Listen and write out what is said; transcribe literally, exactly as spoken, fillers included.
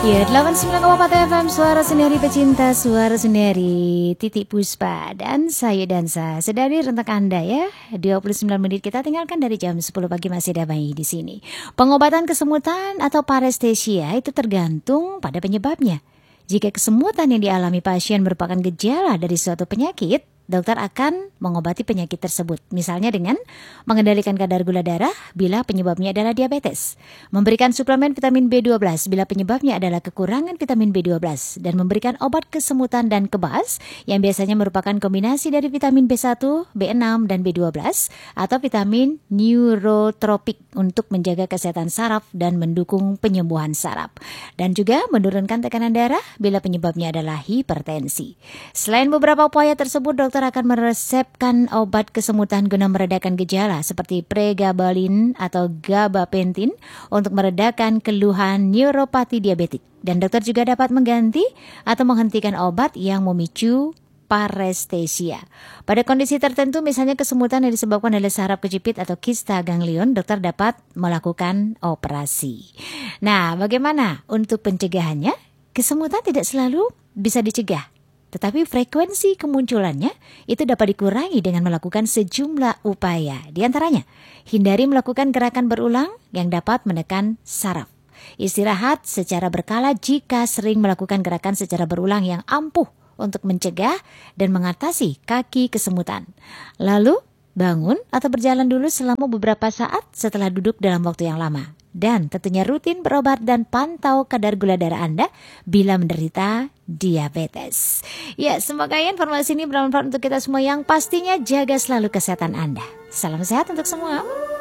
Ya, delapan puluh sembilan koma empat F M, suara sendiri pecinta, suara sendiri Titik Puspa dan saya Dansa. Sedari rentak Anda ya, dua puluh sembilan menit kita tinggalkan dari jam sepuluh pagi masih damai di sini. Pengobatan kesemutan atau parestesia itu tergantung pada penyebabnya. Jika kesemutan yang dialami pasien merupakan gejala dari suatu penyakit, dokter akan mengobati penyakit tersebut. Misalnya dengan mengendalikan kadar gula darah bila penyebabnya adalah diabetes, memberikan suplemen vitamin B dua belas bila penyebabnya adalah kekurangan vitamin B dua belas, dan memberikan obat kesemutan dan kebas yang biasanya merupakan kombinasi dari vitamin B satu, B enam, dan B dua belas atau vitamin neurotropik untuk menjaga kesehatan saraf dan mendukung penyembuhan saraf, dan juga menurunkan tekanan darah bila penyebabnya adalah hipertensi. Selain beberapa upaya tersebut, dokter akan meresepkan obat kesemutan guna meredakan gejala seperti pregabalin atau gabapentin untuk meredakan keluhan neuropati diabetik. Dan dokter juga dapat mengganti atau menghentikan obat yang memicu parestesia. Pada kondisi tertentu, misalnya kesemutan yang disebabkan oleh saraf kejepit atau kista ganglion, dokter dapat melakukan operasi. Nah, bagaimana untuk pencegahannya? Kesemutan tidak selalu bisa dicegah, tetapi frekuensi kemunculannya itu dapat dikurangi dengan melakukan sejumlah upaya. Di antaranya, hindari melakukan gerakan berulang yang dapat menekan saraf. Istirahat secara berkala jika sering melakukan gerakan secara berulang yang ampuh untuk mencegah dan mengatasi kaki kesemutan. Lalu, bangun atau berjalan dulu selama beberapa saat setelah duduk dalam waktu yang lama. Dan tentunya rutin berobat dan pantau kadar gula darah Anda bila menderita diabetes. Ya, semoga informasi ini bermanfaat untuk kita semua, yang pastinya jaga selalu kesehatan Anda. Salam sehat untuk semua.